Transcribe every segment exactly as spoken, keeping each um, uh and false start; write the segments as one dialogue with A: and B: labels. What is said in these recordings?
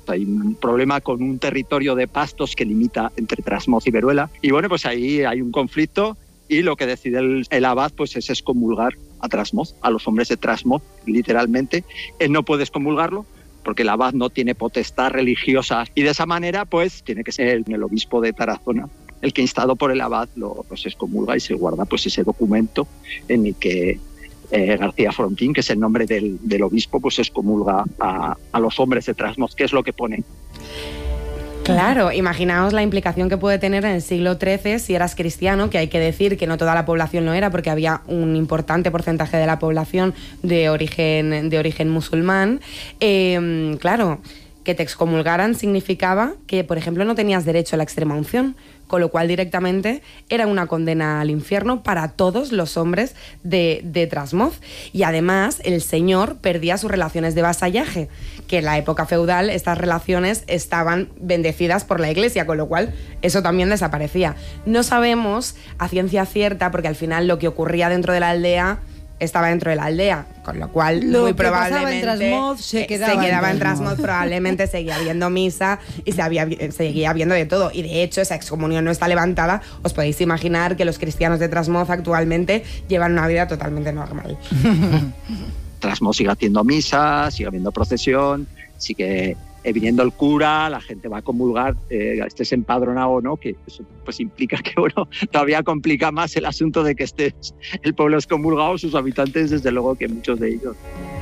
A: Hay un problema con un territorio de pastos que limita entre Trasmoz y Veruela. Y bueno, pues ahí hay un conflicto y lo que decide el, el abad pues es excomulgar a Trasmoz, a los hombres de Trasmoz, literalmente. Él no puede excomulgarlo porque el abad no tiene potestad religiosa y de esa manera pues tiene que ser el, el obispo de Tarazona el que, instado por el abad, lo pues, excomulga y se guarda pues ese documento en el que eh, García Frontín, que es el nombre del, del obispo, pues excomulga a, a los hombres de Trasmoz, que es lo que pone.
B: Claro, imaginaos la implicación que puede tener en el siglo trece si eras cristiano, que hay que decir que no toda la población lo era, porque había un importante porcentaje de la población de origen, de origen musulmán. Eh, claro, que te excomulgaran significaba que, por ejemplo, no tenías derecho a la extrema unción, con lo cual directamente era una condena al infierno para todos los hombres de, de Trasmoz. Y además el señor perdía sus relaciones de vasallaje, que en la época feudal estas relaciones estaban bendecidas por la Iglesia, con lo cual eso también desaparecía. No sabemos a ciencia cierta, porque al final lo que ocurría dentro de la aldea estaba dentro de la aldea, con lo cual
C: lo
B: muy
C: que
B: probablemente
C: pasaba en Trasmoz se quedaba,
B: se quedaba en
C: Trasmoz.
B: Trasmoz, probablemente seguía habiendo misa y se había, seguía habiendo de todo. Y de hecho esa excomunión no está levantada. Os podéis imaginar que los cristianos de Trasmoz actualmente llevan una vida totalmente normal.
A: Trasmoz sigue haciendo misa, sigue habiendo procesión, sigue eh, viniendo el cura, la gente va a comulgar, eh, estés empadronado o no, que eso pues implica que bueno, todavía complica más el asunto de que estés el pueblo excomulgado, sus habitantes, desde luego que muchos de ellos.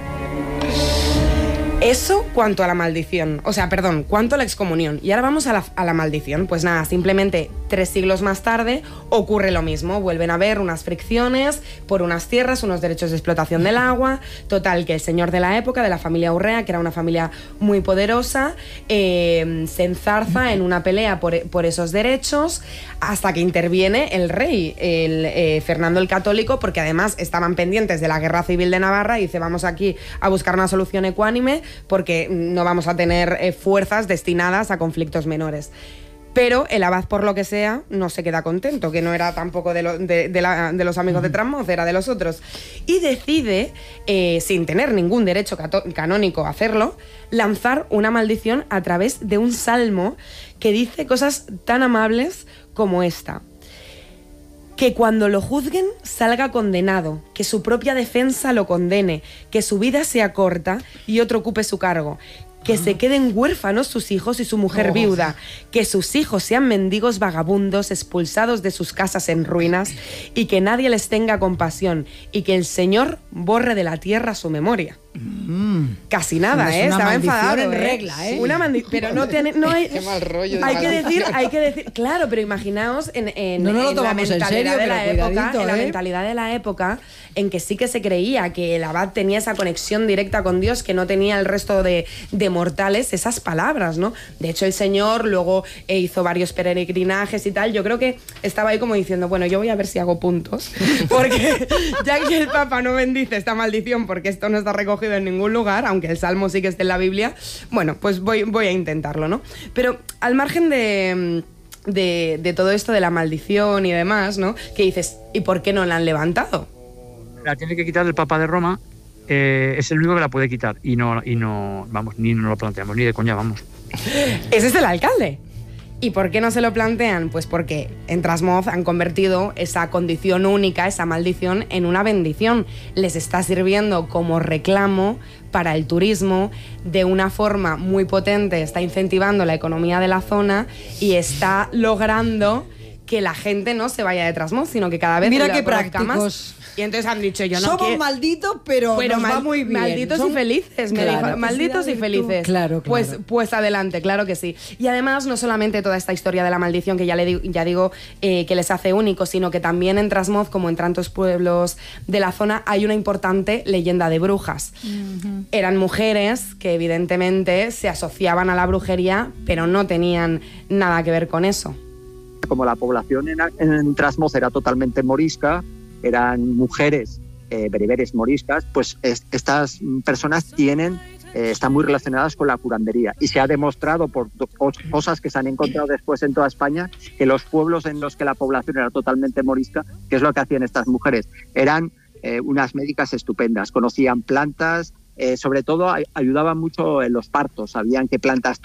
B: Eso cuanto a la maldición, o sea, perdón, cuanto a la excomunión. Y ahora vamos a la, a la maldición. Pues nada, simplemente tres siglos más tarde ocurre lo mismo. Vuelven a haber unas fricciones por unas tierras, unos derechos de explotación del agua. Total, que el señor de la época, de la familia Urrea, que era una familia muy poderosa, eh, se enzarza en una pelea por, por esos derechos hasta que interviene el rey, el, eh, Fernando el Católico, porque además estaban pendientes de la guerra civil de Navarra y dice, vamos aquí a buscar una solución ecuánime porque no vamos a tener eh, fuerzas destinadas a conflictos menores. Pero el abad, por lo que sea, no se queda contento, que no era tampoco de, lo, de, de, la, de los amigos de Trasmoz, era de los otros. Y decide, eh, sin tener ningún derecho canónico a hacerlo, lanzar una maldición a través de un salmo que dice cosas tan amables como esta. Que cuando lo juzguen salga condenado, que su propia defensa lo condene, que su vida sea corta y otro ocupe su cargo, que se queden huérfanos sus hijos y su mujer viuda, que sus hijos sean mendigos vagabundos expulsados de sus casas en ruinas y que nadie les tenga compasión y que el Señor borre de la tierra su memoria. Mm. Casi nada, ¿eh? Estaba enfadado,
C: en
B: ¿eh?
C: regla, ¿eh?
B: Una mandi- pero no, tiene, no hay...
D: Qué mal rollo.
B: Hay que decir, hay que decir... Claro, pero imaginaos en, en,
C: no, no lo
B: en la
C: tomamos en
B: mentalidad
C: serio,
B: de la
C: pero
B: época,
C: cuidadito,
B: en la
C: ¿eh?
B: mentalidad de la época en que sí que se creía que el abad tenía esa conexión directa con Dios que no tenía el resto de, de mortales esas palabras, ¿no? De hecho, el señor luego eh, hizo varios peregrinajes y tal. Yo creo que estaba ahí como diciendo, bueno, yo voy a ver si hago puntos, porque ya que el Papa no bendice esta maldición porque esto no está recogido en ningún lugar, aunque el Salmo sí que esté en la Biblia, bueno, pues voy, voy a intentarlo, ¿no? Pero al margen de, de, de todo esto de la maldición y demás, ¿no? Que dices, ¿y por qué no la han levantado?
E: La tiene que quitar el Papa de Roma, eh, es el único que la puede quitar y no, y no, vamos, ni nos lo planteamos, ni de coña, vamos.
B: Ese es el alcalde. ¿Y por qué no se lo plantean? Pues porque en Trasmoz han convertido esa condición única, esa maldición, en una bendición. Les está sirviendo como reclamo para el turismo de una forma muy potente, está incentivando la economía de la zona y está logrando que la gente no se vaya de Trasmoz, sino que cada vez
C: Mira
B: la
C: qué
B: conozca
C: prácticos.
B: más. Y entonces han dicho, yo no
C: Somos
B: quiero...
C: malditos, pero,
B: Pero
C: nos
B: mal-
C: va muy bien.
B: malditos
C: Son-
B: y felices, me
C: Claro.
B: dijo, malditos y felices.
C: Claro, claro.
B: Pues, pues adelante, claro que sí. Y además, no solamente toda esta historia de la maldición, que ya, le digo, ya digo eh, que les hace únicos, sino que también en Trasmoz, como en tantos pueblos de la zona, hay una importante leyenda de brujas. Uh-huh. Eran mujeres que evidentemente se asociaban a la brujería, pero no tenían nada que ver con eso.
A: Como la población en, en Trasmoz era totalmente morisca, eran mujeres eh, bereberes moriscas, pues es, estas personas tienen, eh, están muy relacionadas con la curandería y se ha demostrado por do, cosas que se han encontrado después en toda España que los pueblos en los que la población era totalmente morisca, ¿qué es lo que hacían estas mujeres? Eran eh, unas médicas estupendas, conocían plantas, eh, sobre todo ayudaban mucho en los partos, sabían qué plantas